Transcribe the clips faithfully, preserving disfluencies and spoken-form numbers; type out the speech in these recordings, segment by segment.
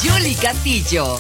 Yuli Castillo.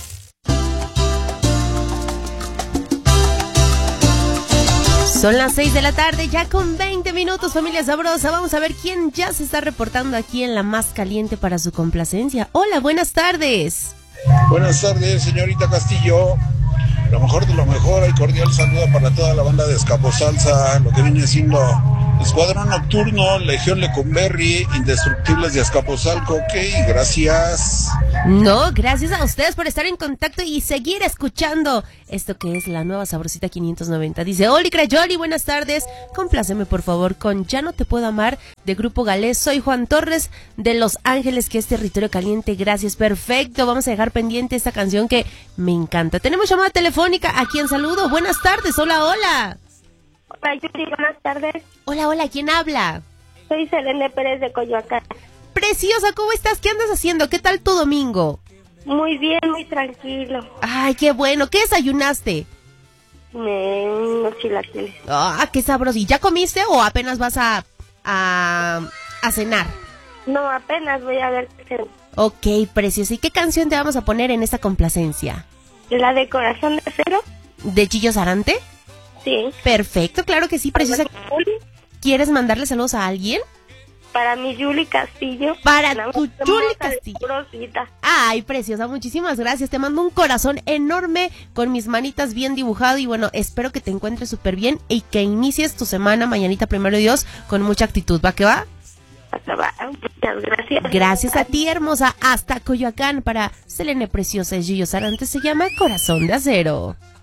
Son las seis de la tarde, ya con veinte minutos, familia sabrosa. Vamos a ver quién ya se está reportando aquí en la más caliente para su complacencia. Hola, buenas tardes. Buenas tardes, señorita Castillo. Lo mejor de lo mejor, y cordial saludo para toda la banda de Escaposalsa, lo que viene siendo Escuadrón Nocturno, Legión Lecumberri, Indestructibles de Azcapotzalco. Ok, gracias. No, gracias a ustedes por estar en contacto y seguir escuchando esto que es la nueva Sabrosita quinientos noventa. Dice, Oli Crayoli, buenas tardes. Compláceme por favor con Ya no te puedo amar de Grupo Galés. Soy Juan Torres de Los Ángeles, que es territorio caliente. Gracias, perfecto. Vamos a dejar pendiente esta canción que me encanta. Tenemos llamada telefónica a quien saludo. Buenas tardes, hola, hola. Hola, Yuri, buenas tardes. Hola, hola, ¿quién habla? Soy Selene Pérez de Coyoacán. Preciosa, ¿cómo estás? ¿Qué andas haciendo? ¿Qué tal tu domingo? Muy bien, muy tranquilo. Ay, qué bueno. ¿Qué desayunaste? Me, unos chilaquiles. Ah, qué sabroso. ¿Y ya comiste o apenas vas a, a, a cenar? No, apenas voy a ver qué hacer. Ok, preciosa. ¿Y qué canción te vamos a poner en esta complacencia? ¿La de Corazón de Acero? ¿De Chillo Sarante? Sí. Perfecto, claro que sí, preciosa. ¿Quieres mandarle saludos a alguien? Para mi Yuli Castillo. Para La tu Yuli Castillo. Sabrosita. Ay, preciosa, muchísimas gracias. Te mando un corazón enorme con mis manitas bien dibujado y bueno, espero que te encuentres súper bien y que inicies tu semana mañanita, primero Dios, con mucha actitud. ¿Va que va? Hasta va. Muchas gracias. Gracias a ti, hermosa. Hasta Coyoacán para Selene Preciosa y Gillo Sarante. Se llama Corazón de Acero.